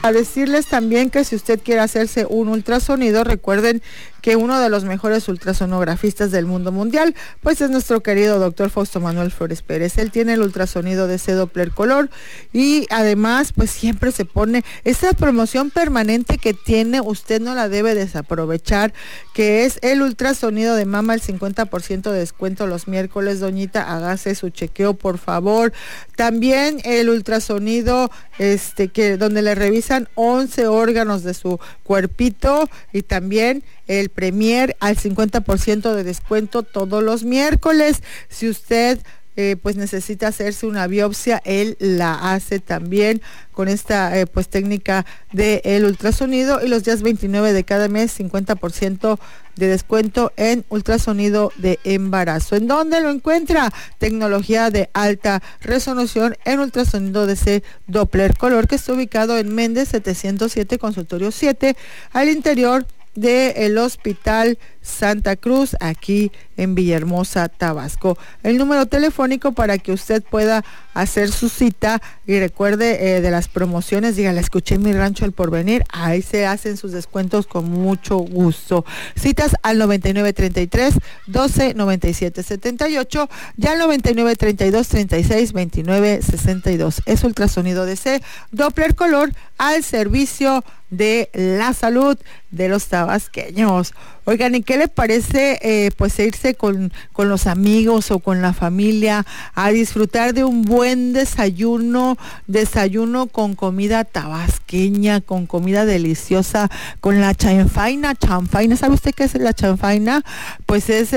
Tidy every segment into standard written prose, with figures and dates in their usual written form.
A decirles también que si usted quiere hacerse un ultrasonido, recuerden que uno de los mejores ultrasonografistas del mundo mundial, pues es nuestro querido doctor Fausto Manuel Flores Pérez. Él tiene el ultrasonido de ese Doppler color y además pues siempre se pone esa promoción permanente que tiene, usted no la debe desaprovechar, que es el ultrasonido de mama, el 50% de descuento los miércoles. Doñita, hágase su chequeo, por favor. También el ultrasonido que donde le revisan 11 órganos de su cuerpito, y también el Premier al 50% de descuento todos los miércoles. Si usted pues necesita hacerse una biopsia, él la hace también con esta pues técnica de el ultrasonido, y los días 29 de cada mes 50% de descuento en ultrasonido de embarazo. ¿En dónde lo encuentra? Tecnología de alta resolución en ultrasonido de ese Doppler color, que está ubicado en Méndez 707, consultorio 7, al interior del Hospital Santa Cruz, aquí en Villahermosa, Tabasco. El número telefónico para que usted pueda hacer su cita, y recuerde de las promociones, dígale, escuché en Mi Rancho El Porvenir, ahí se hacen sus descuentos con mucho gusto. Citas al 9933 12 97 78 y al 9932 36 29 62. Es ultrasonido DC Doppler color al servicio de la salud de los tabasqueños. Oigan, ¿y qué le parece pues irse con los amigos o con la familia a disfrutar de un buen desayuno con comida tabasqueña, con comida deliciosa, con la chanfaina? ¿Sabe usted qué es la chanfaina? Pues es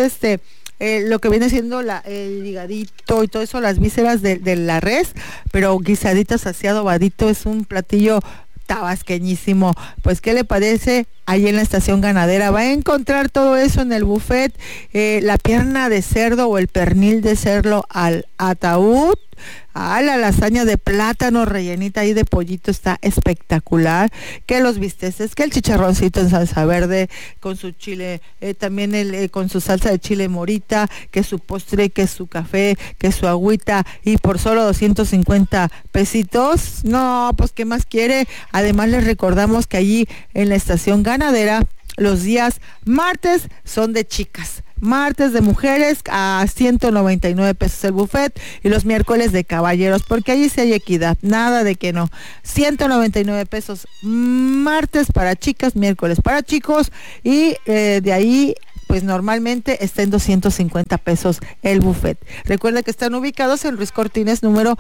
lo que viene siendo el higadito y todo eso, las vísceras de la res, pero guisaditas así adobadito. Es un platillo tabasqueñísimo. Pues, ¿qué le parece? Ahí en la estación ganadera va a encontrar todo eso en el buffet, la pierna de cerdo o el pernil de cerdo al ataúd, la lasaña de plátano rellenita ahí de pollito, está espectacular, que los bisteces, que el chicharroncito en salsa verde con su chile, también con su salsa de chile morita, que su postre, que su café, que su agüita, y por solo 250 pesitos. No, pues ¿qué más quiere? Además les recordamos que allí en la estación ganadera los días martes son de chicas, martes de mujeres a 199 pesos el buffet, y los miércoles de caballeros, porque allí sí hay equidad, nada de que no. 199 pesos martes para chicas, miércoles para chicos, y de ahí pues normalmente está en 250 pesos el buffet. Recuerda que están ubicados en Ruiz Cortines número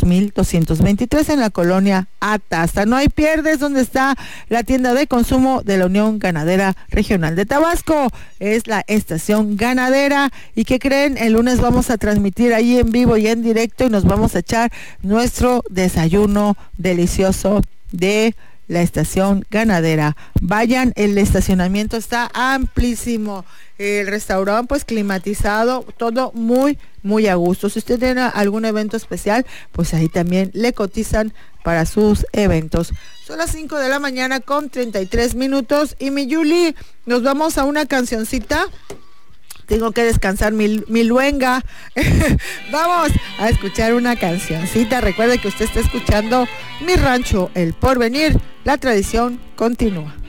2223 en la colonia Atasta. No hay pierdes, donde está la tienda de consumo de la Unión Ganadera Regional de Tabasco. Es la estación ganadera. ¿Y qué creen? El lunes vamos a transmitir ahí en vivo y en directo, y nos vamos a echar nuestro desayuno delicioso de la estación ganadera. Vayan, el estacionamiento está amplísimo, el restaurante pues climatizado, todo muy muy a gusto. Si usted tiene algún evento especial, pues ahí también le cotizan para sus eventos. Son las 5 de la mañana con 33 minutos, y mi Yuli, nos vamos a una cancioncita. Tengo que descansar mi luenga. Vamos a escuchar una cancioncita. Recuerde que usted está escuchando Mi Rancho El Porvenir. La tradición continúa.